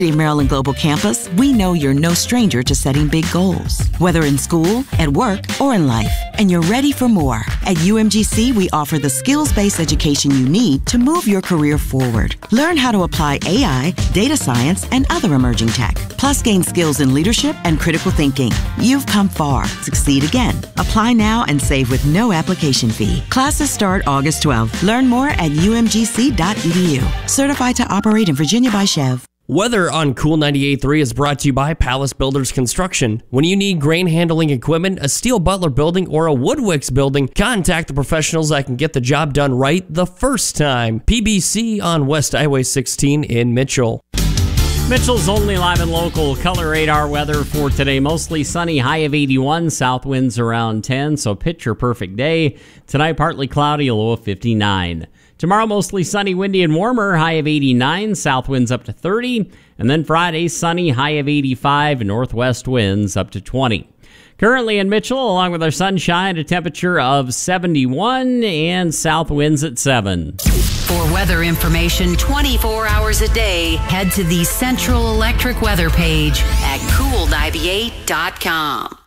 Maryland Global Campus, we know you're no stranger to setting big goals, whether in school, at work, or in life, and you're ready for more. At UMGC, we offer the skills-based education you need to move your career forward. Learn how to apply AI, data science, and other emerging tech, plus gain skills in leadership and critical thinking. You've come far. Succeed again. Apply now and save with no application fee. Classes start August 12th. Learn more at umgc.edu. Certified to operate in Virginia by Chev. Weather on Cool 98.3 is brought to you by Palace Builders Construction. When you need grain handling equipment, a Steel Butler building, or a Woodwicks building, contact the professionals that can get the job done right the first time. PBC on West Highway 16 in Mitchell. Mitchell's only live and local color radar weather for today. Mostly sunny, high of 81, south winds around 10, so picture perfect day. Tonight, partly cloudy, a low of 59. Tomorrow, mostly sunny, windy, and warmer, high of 89, south winds up to 30. And then Friday, sunny, high of 85, and northwest winds up to 20. Currently in Mitchell, along with our sunshine, a temperature of 71 and south winds at 7. For weather information 24 hours a day, head to the Central Electric weather page at cool98.com.